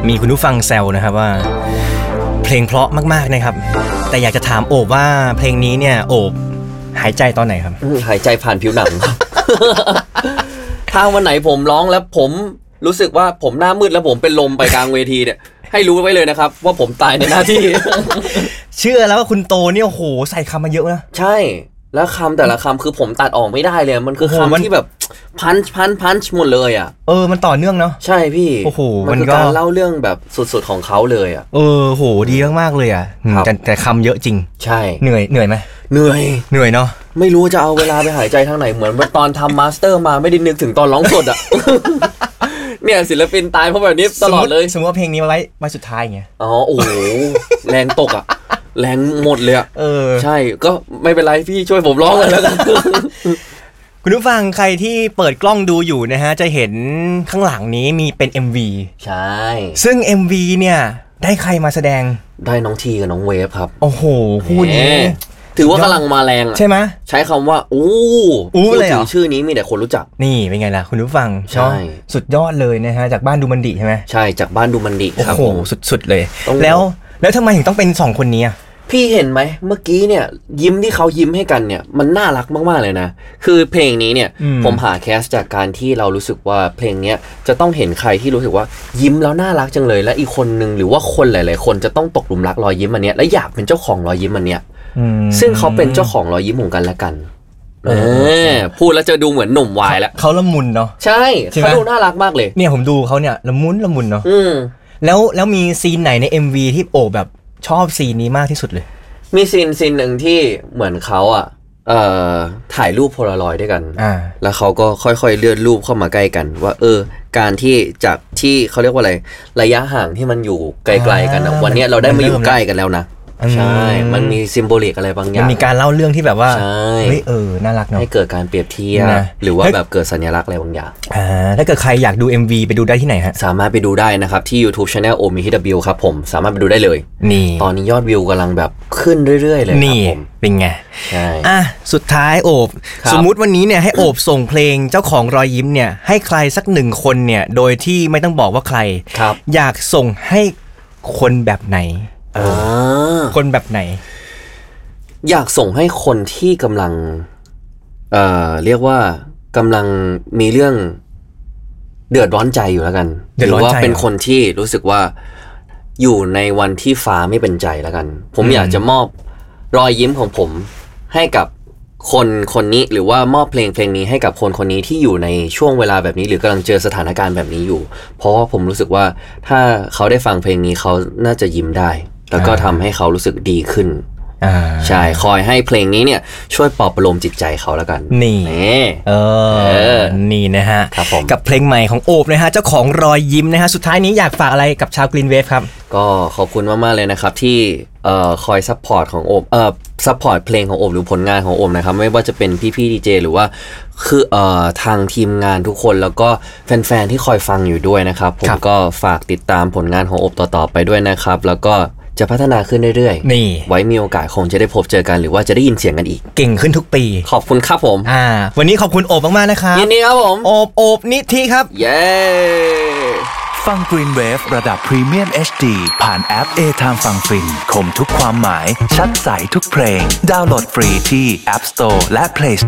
มีคุณผู้ฟังแซวนะครับว่าเพลงเพราะมากๆนะครับแต่อยากจะถามโอบว่าเพลงนี้เนี่ยโอบหายใจตอนไหนครับหายใจผ่านผิวหนังครับ ถ้าวันไหนผมร้องแล้วผมรู้สึกว่าผมหน้ามืดแล้วผมเป็นลมไปกลางเวทีเนี่ยให้รู้ไว้เลยนะครับว่าผมตายในหน้าที่เชื่อแล้วว่าคุณโตเนี่ยโอ้โหใส่คำมาเยอะนะใช่แล้วคำแต่ละคำคือผมตัดออกไม่ได้เลยมันคือคำที่แบบพันช์หมดเลยอ่ะมันต่อเนื่องเนาะใช่พี่โอ้โหมันคือการเล่าเรื่องแบบสุดๆของเขาเลยอ่ะโหดีมากๆเลยอ่ะแต่คำเยอะจริงใช่เหนื่อยไหมเหนื่อยเนาะไม่รู้จะเอาเวลาไปหายใจทางไหนเหมือนตอนทำมาสเตอร์มาไม่ได้นึกถึงตอนร้องสดอ่ะ เนี่ยศิลปินตายเพราะแบบนี้ตลอดเลยสมมติว่าเพลงนี้ไว้สุดท้ายไงอ๋อโอ้โหแรงตกอ่ะแรงหมดเลยอ่ะใช่ก็ไม่เป็นไรพี่ช่วยผมร้องกันแล้วกันคุณผู้ฟังใครที่เปิดกล้องดูอยู่นะฮะจะเห็นข้างหลังนี้มีเป็น MV ใช่ซึ่ง MV เนี่ยได้ใครมาแสดงได้น้องทีกับน้องเวฟครับโอ้โหคู่นี้ถือว่ากำลังมาแรงใช่ไหมใช้คำว่าอู้เลยถึงชื่อนี้มีแต่คนรู้จักนี่เป็นไงล่ะคุณผู้ฟังใช่สุดยอดเลยนะฮะจากบ้านดูมันดิใช่ไหมใช่จากบ้านดูมันดิครับโอ้โหสุดๆเลยแล้วทำไมถึงต้องเป็น2คนนี้อ่ะพี่เห็นไหมเมื่อกี้เนี่ยยิ้มที่เขายิ้มให้กันเนี่ยมันน่ารักมากๆเลยนะคือเพลงนี้เนี่ยผมหาแคสจากการที่เรารู้สึกว่าเพลงนี้จะต้องเห็นใครที่รู้สึกว่ายิ้มแล้วน่ารักจังเลยและอีกคนนึงหรือว่าคนหลายๆคนจะต้องตกหลุมรักรอยยิ้มอันเนี้ยและอยากเป็นเจ้าของรอยยิ้มอันเนี้ยซึ่งเขาเป็นเจ้าของรอยยิ้มของกันและกันพูดแล้วจะดูเหมือนหนุ่มวายแล้วเขาละมุนเนาะใช่เขาดูน่ารักมากเลยเนี่ยผมดูเขาเนี่ยละมุนเนาะแล้วมีซีนไหนใน MV ที่โอบแบบชอบซีนนี้มากที่สุดเลยมีซีนหนึ่งที่เหมือนเขาถ่ายรูปโพลารอยด์ด้วยกันแล้วเขาก็ค่อยๆเลื่อนรูปเข้ามาใกล้กันว่าการที่จากที่เขาเรียกว่าอะไรระยะห่างที่มันอยู่ไกลๆกันวันนี้เราได้มาอยู่ใกล้กันแล้วนะใช่มันมีซิมโบลิกอะไรบางอย่างมันมีการเล่าเรื่องที่แบบว่าเฮ้ยน่ารักเนาะให้เกิดการเปรียบเทียบหรือว่าแบบเกิดสัญลักษณ์อะไรบางอย่างถ้าเกิดใครอยากดู MV ไปดูได้ที่ไหนฮะสามารถไปดูได้นะครับที่ YouTube Channel OMIHW ครับผมสามารถไปดูได้เลยนี่ตอนนี้ยอดวิวกำลังแบบขึ้นเรื่อยๆเลยครับผมเป็นไงใช่สุดท้ายโอบสมมุติวันนี้เนี่ยให้โอบส่งเพลงเจ้าของรอยยิ้มเนี่ยให้ใครสัก1คนเนี่ยโดยที่ไม่ต้องบอกว่าใครอยากส่งให้คนแบบไหนคนแบบไหนอยากส่งให้คนที่กำลังเรียกว่ากำลังมีเรื่องเดือดร้อนใจอยู่แล้วกันหรือว่าเป็นคนที่รู้สึกว่าอยู่ในวันที่ฟ้าไม่เป็นใจแล้วกันผมอยากจะมอบรอยยิ้มของผมให้กับคนนี้หรือว่ามอบเพลงนี้ให้กับคนนี้ที่อยู่ในช่วงเวลาแบบนี้หรือกำลังเจอสถานการณ์แบบนี้อยู่เพราะว่าผมรู้สึกว่าถ้าเขาได้ฟังเพลงนี้เขาน่าจะยิ้มได้แล้วก็ทำให้เขารู้สึกดีขึ้นใช่คอยให้เพลงนี้เนี่ยช่วยปลอบประโลมจิตใจเขาแล้วกันนี่นี่นะฮะกับเพลงใหม่ของโอบนะฮะเจ้าของรอยยิ้มนะฮะสุดท้ายนี้อยากฝากอะไรกับชาว Green Wave ครับก็ขอบคุณมากๆเลยนะครับที่คอยซัพพอร์ตของโอบซัพพอร์ตเพลงของโอบหรือผลงานของโอบนะครับไม่ว่าจะเป็นพี่ๆดีเจหรือว่าคือทางทีมงานทุกคนแล้วก็แฟนๆที่คอยฟังอยู่ด้วยนะครับผมก็ฝากติดตามผลงานของโอบต่อๆไปด้วยนะครับแล้วก็จะพัฒนาขึ้นเรื่อยๆไว้มีโอกาสคงจะได้พบเจอกันหรือว่าจะได้ยินเสียงกันอีกเก่งขึ้นทุกปีขอบคุณครับผมวันนี้ขอบคุณโอบมากๆนะครับยินดีครับผมโอบนิธิครับเย้ฟัง Green Wave ระดับ Premium HD ผ่านแอป A-Time ฟังฟินคมทุกความหมายชัดใสทุกเพลงดาวน์โหลดฟรีที่ App Store และ Play